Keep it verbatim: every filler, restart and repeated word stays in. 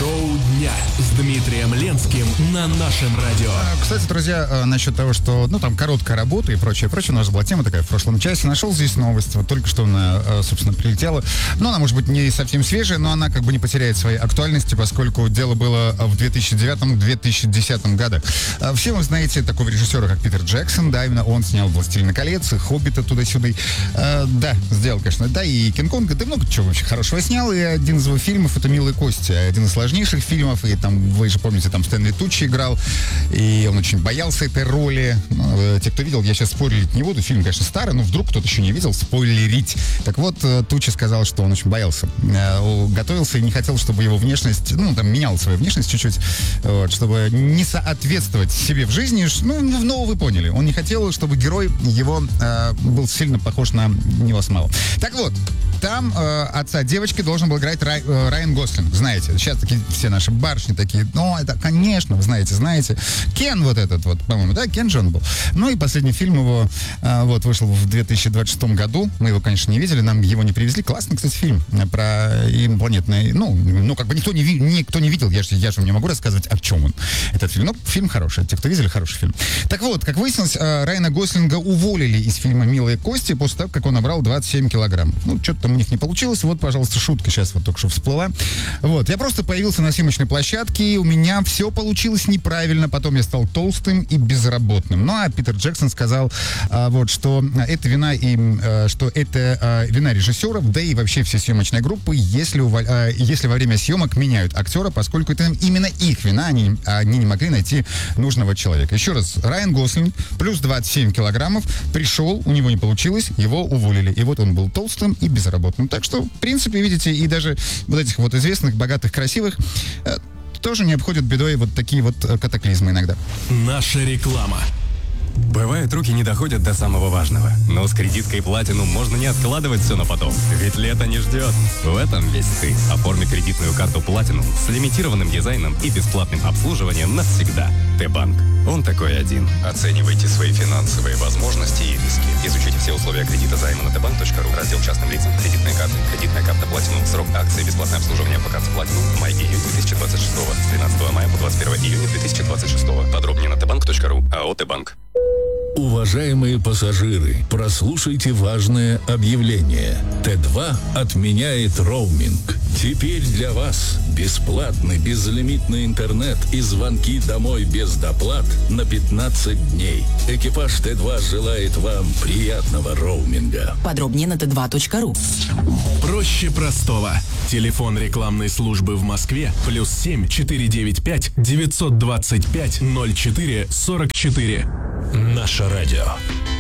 Шоу дня с Дмитрием Ленским на нашем радио. Кстати, друзья, насчет того, что, ну, там, короткая работа и прочее, прочее, у нас была тема такая в прошлом часе. Нашел здесь новость, вот только что она, собственно, прилетела. Ну, она, может быть, не совсем свежая, но она как бы не потеряет своей актуальности, поскольку дело было в две тысячи девятом - две тысячи десятом годах. Все вы знаете такого режиссера, как Питер Джексон, да, именно он снял «Властелина колец», «Хоббита» туда-сюда. А, да, сделал, конечно, да, и «Кинг-Конга», да много чего вообще хорошего снял, и один из его фильмов — это «Милые кости», один из сложнейших фильмов, и там, вы же помните, там Стэнли Туччи играл, и он очень боялся этой роли. Ну, те, кто видел, я сейчас спойлерить не буду, фильм, конечно, старый, но вдруг кто-то еще не видел, спойлерить. Так вот, Туччи сказал, что он очень боялся, готовился и не хотел, чтобы его внешность, ну, там, менял свою внешность чуть-чуть, вот, чтобы не соответствовать себе в жизни. Ну, ну, вы поняли, он не хотел, чтобы герой его э, был сильно похож на него самого. Так вот, там э, отца девочки должен был играть Рай, э, Райан Гослинг, знаете. Сейчас такие все наши барышни такие, ну, это, конечно, вы знаете, знаете. Кен вот этот вот, по-моему, да, Кен Джон был. Ну, и последний фильм его, э, вот, вышел в две тысячи двадцать шестом году. Мы его, конечно, не видели, нам его не привезли. Классный, кстати, фильм про инопланетные, ну, ну, как бы никто не, никто не видел, я же, я же не могу рассказывать, о чем он, этот фильм. Ну, фильм хороший, те, кто видели, хороший фильм. Так вот, как выяснилось, э, Райана Гослинга уволили из фильма «Милые кости» после того, как он набрал двадцать семь килограмм. Ну, что-то там у них не получилось. Вот, пожалуйста, шутка сейчас вот только что всплыла. Вот, я просто появился на съемочной площадке, и у меня все получилось неправильно. Потом я стал толстым и безработным. Ну, а Питер Джексон сказал, а, вот, что это вина им, а, что это а, вина режиссеров, да и вообще всей съемочной группы, если, уволь, а, если во время съемок меняют актера, поскольку это именно их вина, они, они не могли найти нужного человека. Еще раз, Райан Гослинг плюс двадцать семь килограммов пришел, у него не получилось, его уволили. И вот он был толстым и безработным. Так что, в принципе, видите, и даже вот этих вот известных, богатых, красивых э, тоже не обходят бедой вот такие вот э, катаклизмы иногда. Наша реклама. Бывает, руки не доходят до самого важного. Но с кредиткой Platinum можно не откладывать все на потом. Ведь лето не ждет. В этом весь ты. Оформи кредитную карту Platinum с лимитированным дизайном и бесплатным обслуживанием навсегда. Т-банк. Он такой один. Оценивайте свои финансовые возможности и риски. Изучите все условия кредита займа на тэ банк точка ру. Раздел частным лицам. Кредитные карты. Кредитная карта Platinum. Срок акции. Бесплатное обслуживание по карте Platinum. Май-июнь две тысячи двадцать шестого. С тринадцатого мая по двадцать первое июня две тысячи двадцать шестого. Подробнее на тэ банк точка ру. АО Т-банк. Уважаемые пассажиры, прослушайте важное объявление. Тэ два отменяет роуминг. Теперь для вас бесплатный безлимитный интернет и звонки домой без доплат на пятнадцать дней. Экипаж Тэ два желает вам приятного роуминга. Подробнее на тэ два точка ру. Проще простого. Телефон рекламной службы в Москве плюс семь четыре девять пять девятьсот двадцать пять ноль четыре сорок четыре. Наше радио.